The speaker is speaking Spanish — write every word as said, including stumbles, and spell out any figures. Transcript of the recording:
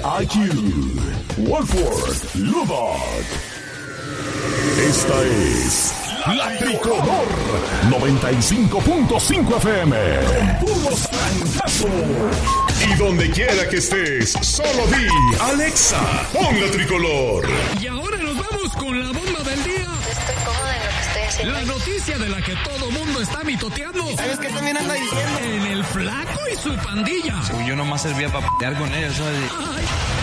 I Q, Wolford, Lubbock. Esta es La Tricolor noventa y cinco punto cinco F M. Con puros trancazos. Y donde quiera que estés, solo di Alexa, pon La Tricolor. Y ahora nos vamos con la bomba del día. Estoy cómoda en lo que estoy haciendo. La noticia de la que todo mundo está mitoteando. ¿Sabes qué también anda diciendo? En el Flaco y su pandilla. Uy, yo nomás servía para pelear con ellos, ¿sabes? Ay,